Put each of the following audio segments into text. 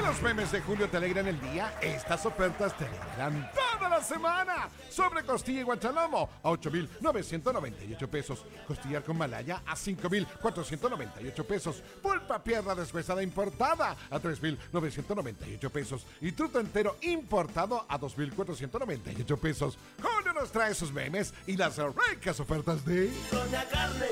los memes de Julio te alegran el día, estas ofertas te alegrarán toda la semana. Sobre costilla y guachalomo a 8,998 pesos. Costillar con malaya a 5,498 pesos. Pulpa pierna deshuesada importada a 3,998 pesos. Y truto entero importado a 2,498 pesos. Julio nos trae sus memes y las ricas ofertas de Doña Carne.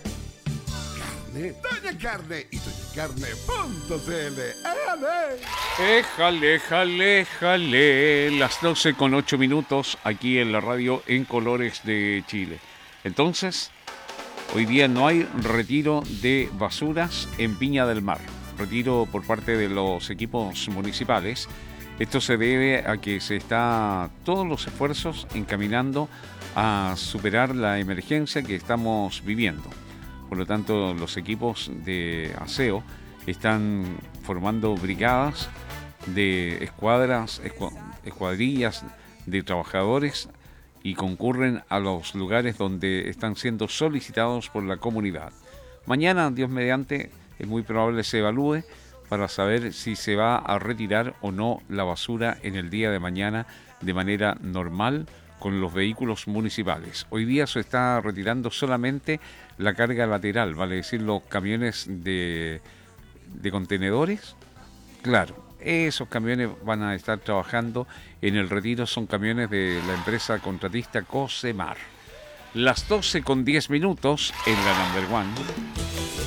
Doña Carne y doñacarne.cl. ¡Ale! Éjale, jale, jale. Las 12:08 aquí en la radio en Colores de Chile. Entonces, hoy día no hay retiro de basuras en Viña del Mar. Retiro por parte de los equipos municipales. Esto se debe a que se está todos los esfuerzos encaminando a superar la emergencia que estamos viviendo. Por lo tanto, los equipos de aseo están formando brigadas de escuadrillas de trabajadores y concurren a los lugares donde están siendo solicitados por la comunidad. Mañana, Dios mediante, es muy probable se evalúe para saber si se va a retirar o no la basura en el día de mañana de manera normal con los vehículos municipales. Hoy día se está retirando solamente la carga lateral, vale decir los camiones de contenedores. Claro, esos camiones van a estar trabajando en el retiro, son camiones de la empresa contratista Cosemar. Las 12:10 en la Number One.